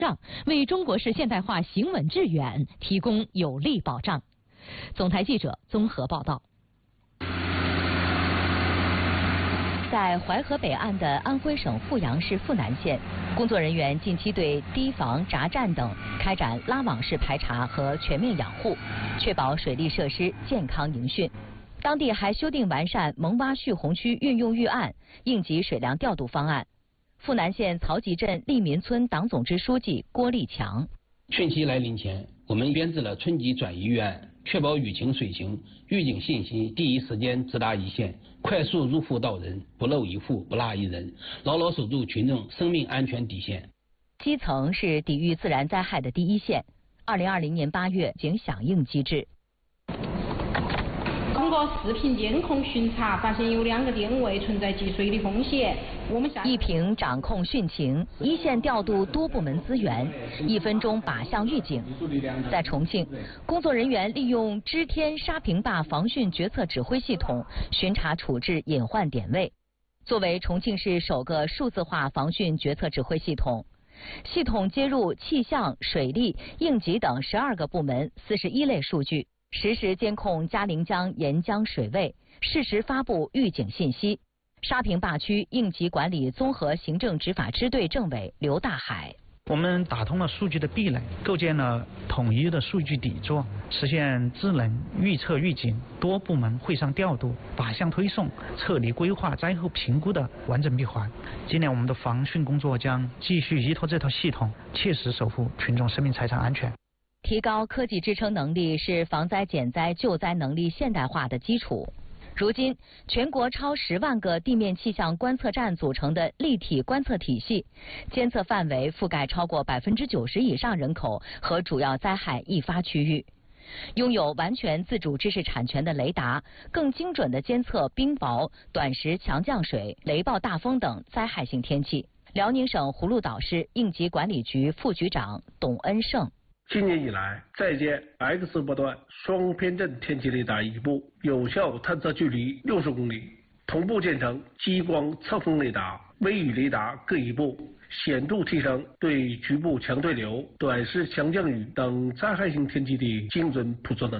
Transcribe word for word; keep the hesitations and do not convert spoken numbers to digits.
让为中国式现代化行稳致远提供有力保障。总台记者综合报道。在淮河北岸的安徽省阜阳市阜南县，工作人员近期对堤防、闸站等开展拉网式排查和全面养护，确保水利设施健康营汛。当地还修订完善蒙洼蓄洪区运用预案、应急水量调度方案。阜南县曹集镇利民村党总支书记郭立强： 汛期来临前，我们编制了春季转移预案，确保雨情水情预警信息第一时间直达一线，快速入户到人，不漏一户不落一人，牢牢守住群众生命安全底线。 基层是抵御自然灾害的第一线。二零二零年八月，警响应机制。 通过视频监控巡查，发现有两个电位存在积水的风险。我们一平掌控汛情，一线调度多部门资源，一分钟靶向预警。在重庆，工作人员利用知天沙坪坝防汛决策指挥系统巡查处置隐患点位。作为重庆市首个数字化防汛决策指挥系统，系统接入气象、水利、应急等十二个部门四十一类数据，实时监控嘉陵江沿江水位，适时发布预警信息。沙坪坝区应急管理综合行政执法支队政委刘大海： 我们打通了数据的壁垒，构建了统一的数据底座，实现智能预测预警、多部门会上调度、靶向推送、撤离规划、灾后评估的完整闭环。今年我们的防汛工作将继续依托这套系统，切实守护群众生命财产安全。 提高科技支撑能力是防灾减灾救灾能力现代化的基础。如今，全国超十万个地面气象观测站组成的立体观测体系，监测范围覆盖超过百分之九十以上人口和主要灾害易发区域。拥有完全自主知识产权的雷达，更精准地监测冰雹、短时强降水、雷暴大风等灾害性天气。辽宁省葫芦岛市应急管理局副局长董恩胜： 今年以来，在建 X 波段双偏振天气雷达一部，有效探测距离六十公里；同步建成激光测风雷达、微雨雷达各一部，显著提升对局部强对流、短时强降雨等灾害性天气的精准捕捉能力。